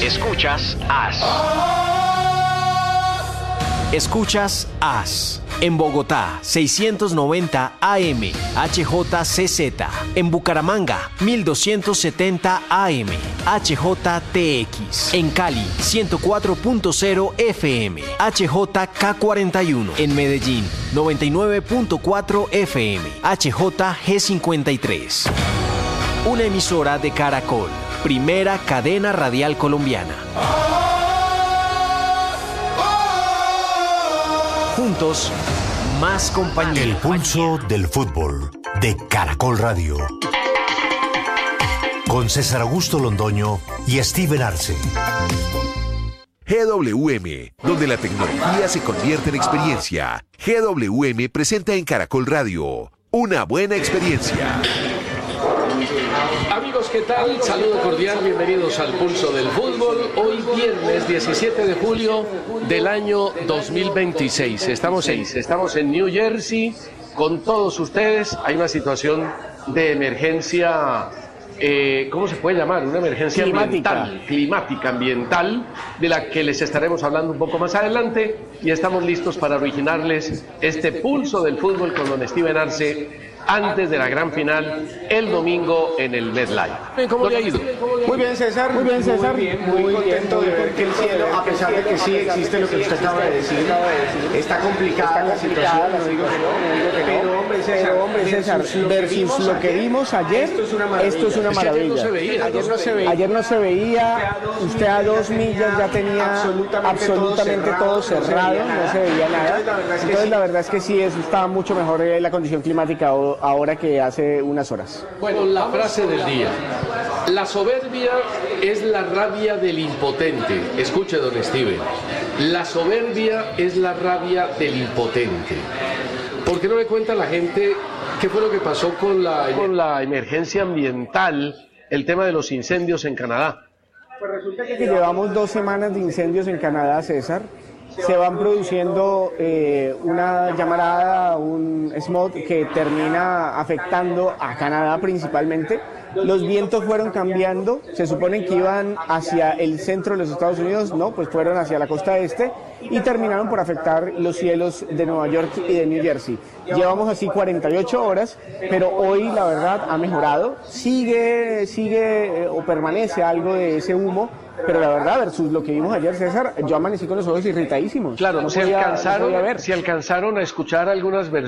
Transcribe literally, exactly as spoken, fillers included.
Escuchas As. Escuchas As. En Bogotá, seiscientos noventa A M, H J C Z. En Bucaramanga, mil doscientos setenta A M, H J T X. En Cali, ciento cuatro punto cero F M, H J K cuarenta y uno. En Medellín, noventa y nueve punto cuatro F M, H J G cincuenta y tres. Una emisora de Caracol, primera cadena radial colombiana. Juntos, más compañía. El pulso del fútbol de Caracol Radio. Con César Augusto Londoño y Steven Arce. G W M, donde la tecnología se convierte en experiencia. G W M presenta en Caracol Radio una buena experiencia. Amigos, ¿qué tal? Saludo cordial, bienvenidos al Pulso del Fútbol. Hoy viernes diecisiete de julio del año dos mil veintiséis. Estamos en, estamos en New Jersey con todos ustedes. Hay una situación de emergencia, eh, ¿cómo se puede llamar? Una emergencia climática. ambiental, climática, ambiental, de la que les estaremos hablando un poco más adelante. Y estamos listos para originarles este Pulso del Fútbol con don Steven Arce, antes de la gran final, el domingo en el MetLife. ¿Cómo le ha ido? Muy bien, César. Muy bien, César. Muy, bien, muy, muy contento de ver que el cielo, a pesar de que sí existe lo que usted acaba de decir, está complicada la situación, no digo que no, pero hombre, César, hombre, César, versus lo que vimos ayer, esto es una maravilla. Ayer no se veía. Ayer no se veía, usted a dos millas ya tenía absolutamente todo cerrado, no se veía nada. Entonces la verdad es que sí, eso está mucho mejor la condición climática ahora que hace unas horas. Bueno, la frase del día. La soberbia es la rabia del impotente. Escuche, don Steven. La soberbia es la rabia del impotente. ¿Por qué no le cuenta a la gente qué fue lo que pasó con la, con la emergencia ambiental, el tema de los incendios en Canadá? Pues resulta que llevamos dos semanas de incendios en Canadá, César. Se van produciendo eh, una llamarada, un smog que termina afectando a Canadá principalmente. Los vientos fueron cambiando, se supone que iban hacia el centro de los Estados Unidos, no, pues fueron hacia la costa este y terminaron por afectar los cielos de Nueva York y de New Jersey. Llevamos así cuarenta y ocho horas, pero hoy la verdad ha mejorado, sigue, sigue eh, o permanece algo de ese humo, pero la verdad, versus lo que vimos ayer, César, yo amanecí con los ojos irritadísimos. Claro, no se, podía, alcanzaron, no podía ver. se alcanzaron a escuchar algunas versiones